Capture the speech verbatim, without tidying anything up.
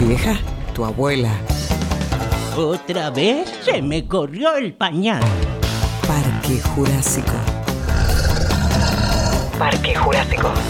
Vieja, tu abuela. ¿Otra vez? Se me corrió el pañal. Parque Jurásico. Parque Jurásico.